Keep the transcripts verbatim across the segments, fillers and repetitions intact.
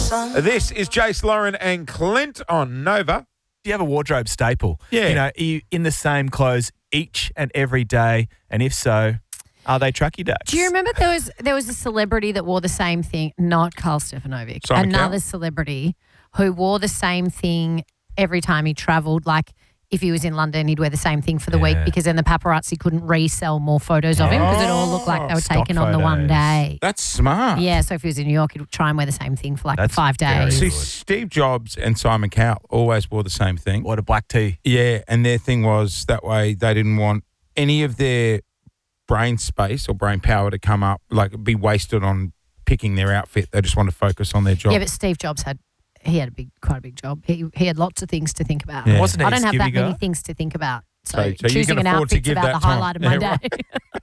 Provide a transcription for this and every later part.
This is Jace, Lauren and Clint on Nova. Do you have a wardrobe staple? Yeah. You know, are you in the same clothes each and every day? And if so, are they trucky ducks? Do you remember there was there was a celebrity that wore the same thing? Not Carl Stefanovic. Simon Another Cowell? celebrity who wore the same thing every time he travelled. Like if he was in London, he'd wear the same thing for the week Yeah. because then the paparazzi couldn't resell more photos of him because it all looked like they were Stock taken on the one photos. day. That's smart. Yeah, so if he was in New York, he'd try and wear the same thing for like That's five very days. See, good. Steve Jobs and Simon Cowell always wore the same thing. What a black tea. Yeah, and their thing was that way they didn't want any of their brain space or brain power to come up, like be wasted on picking their outfit. They just wanted to focus on their job. Yeah, but Steve Jobs had he had a big, quite a big job. He he had lots of things to think about. Yeah. Wasn't he I a don't have skivvy that many guy? things to think about. So, So- so you choosing can an afford to outfit's give about that the time. highlight of my Yeah, day.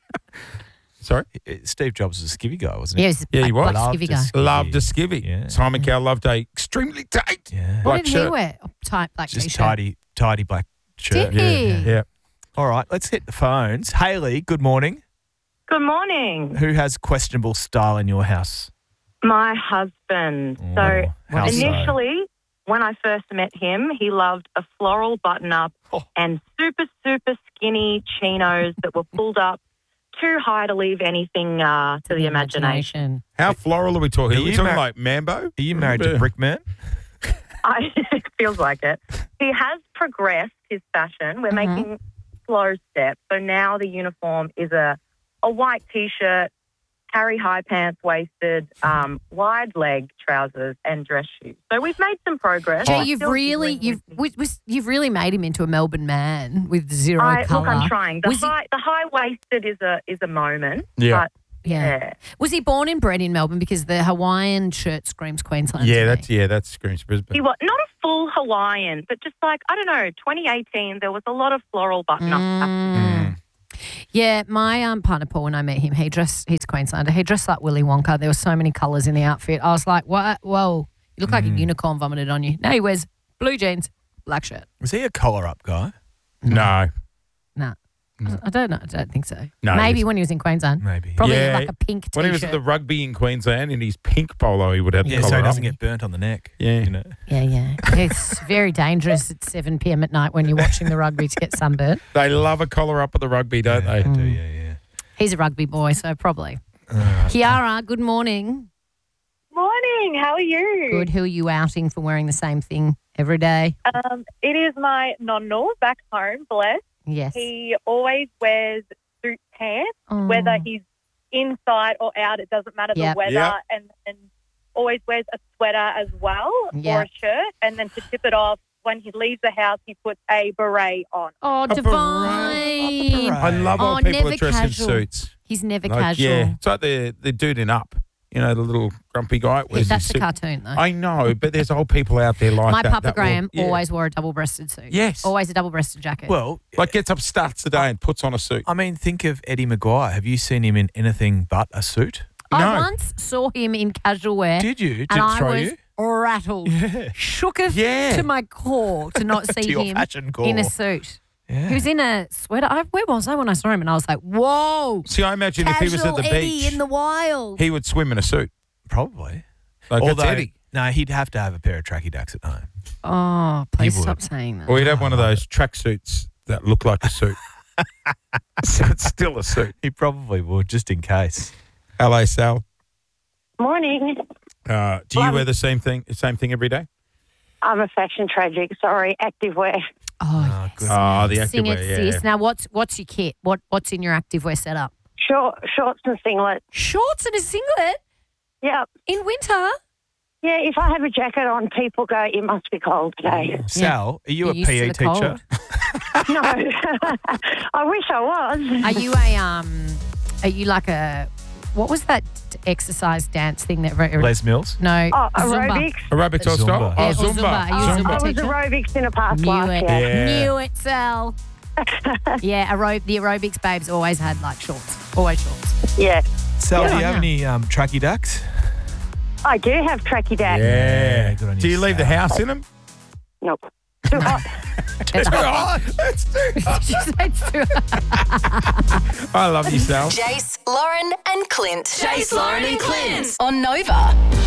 Sorry? Uh, Steve Jobs was a skivvy guy, wasn't he? Yeah, he was a Yeah, he black was. black Loved skivvy a guy. skivvy. Loved a skivvy. Yeah. Simon Cowell loved a extremely tight Yeah. What black did he shirt. wear? A tight black Just t-shirt. tidy, tidy black shirt. Did he? Yeah. Yeah. All right, let's hit the phones. Haley, good morning. Good morning. Who has questionable style in your house? My husband. Oh, so how so? initially, when I first met him, he loved a floral button-up Oh. and super, super skinny chinos that were pulled up too high to leave anything uh, to the imagination. How floral are we talking? Are Are we you talking mar- like Mambo? Are you married to Brickman? I, it feels like it. He has progressed his fashion. We're Mhm. making slow steps. So now the uniform is a, a white T-shirt, carry high pants waisted, um, wide leg trousers and dress shoes. So we've made some progress. Jay, I'm you've still really dealing you've with- we- we- you've really made him into a Melbourne man with zero I, colour. look, I'm trying. The Was he- high, the high waisted is a is a moment. Yeah. But yeah. yeah. Was he born and bred in Melbourne? Because the Hawaiian shirt screams Queensland. Yeah, to me. that's yeah, that's Screams Brisbane. He was not a full Hawaiian, but just like I don't know, twenty eighteen there was a lot of floral button ups. Mm. Mm. Yeah, my um, partner Paul, when I met him, he dressed, he's Queenslander, he dressed like Willy Wonka. There were so many colours in the outfit. I was like, what? Whoa, you look like a unicorn vomited on you. Now he wears blue jeans, black shirt. Was he a collar up guy? No. Nah, I, I don't know. I don't think so. No, Maybe he's- when he was in Queensland. Maybe. Probably Yeah, like a pink When he was T-shirt. at the rugby in Queensland in his pink polo, he would have the Yeah, collar so he up. doesn't get burnt on the neck. Yeah. You know? Yeah, yeah. It's very dangerous at seven p.m. at night when you're watching the rugby to get sunburnt. They love a collar up at the rugby, don't yeah, they? do, yeah, yeah. He's a rugby boy, so probably. Uh, Kiara, good morning. Morning, how are you? Good. Who are you outing for wearing the same thing every day? Um, it is my nonno back home, bless. Yes. He always wears suit pants, Oh. whether he's inside or out, it doesn't matter Yep. the weather, Yep. and, and always wears a sweater as well Yep. or a shirt. And then to tip it off, when he leaves the house, he puts a beret on. Oh, A beret. Divine. I love Oh, old people never that dress casual. in suits. He's never Like, casual. Yeah, it's like the the dude in Up. You know, the little grumpy guy. Yeah, wears that's his a suit. cartoon, though. I know, but there's old people out there like My that. Papa that will- Graham yeah. always wore a double-breasted suit. Yes. Always a double-breasted jacket. well, Like gets up, starts the day and puts on a suit. I mean, think of Eddie Maguire. Have you seen him in anything but a suit? I no. once saw him in casual wear. Did you? Did and it I throw was you? rattled. Yeah. Shooketh Yeah. to my core to not To see your him fashion core. in a suit. Yeah. He was in a sweater. I, where was I when I saw him? And I was like, whoa. See, I imagine if he was at Casual the Eddie beach, in the wild. he would swim in a suit. Probably. Like Although, that's Eddie. no, he'd have to have a pair of tracky ducks at home. Oh, please would. stop saying that. Or he'd have one of those track suits that look like a suit. So it's still a suit. He probably would, just in case. Hello, Sal. Morning. Uh, do you Um, wear the same thing, same thing every day? I'm a fashion tragic. Sorry, activewear. Oh, Oh, yes. good. Oh, the Sing it, activewear, yeah, sis. yeah. Now, what's what's your kit? What What's in your activewear setup? Short, shorts and singlet. Shorts and a singlet Yep. in winter. Yeah, if I have a jacket on, people go, it must be cold today. Sal, are you You're a used to P E the teacher? cold. No. I wish I was. Are you a um? Are you like a? What was that exercise dance thing that? Les Mills? No. Oh, Zumba. aerobics. Aerobics or Zumba. style? Yeah, Oh, or Zumba. Zumba. Are you a Oh, Zumba I was teacher? aerobics in a past Knew life, it. yeah. Yeah. Knew it, Sal. yeah, aerob- the aerobics babes always had like shorts. Always shorts. Yeah. Sal, Good do on you have ya. any um, tracky ducks? I do have tracky dack. Yeah. good on Do you, you leave the Sal. house in them? Nope. Too hot. That's too She said it's too- I love you, Sal. Jace, Lauren, and Clint. Jace, Lauren, and Clint on Nova.